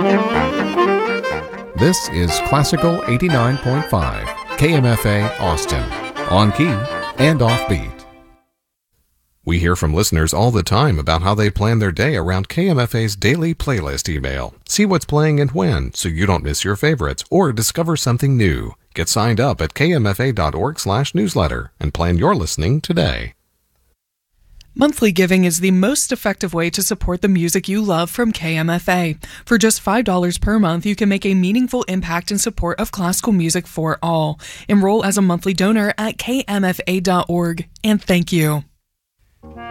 This is Classical 89.5, KMFA Austin, on key and offbeat. We hear from listeners all the time about how they plan their day around KMFA's daily playlist email. See what's playing and when, so you don't miss your favorites or discover something new. Get signed up at kmfa.org/newsletter and plan your listening today. Monthly giving is the most effective way to support the music you love from KMFA. For just $5 per month, you can make a meaningful impact in support of classical music for all. Enroll as a monthly donor at kmfa.org, and thank you.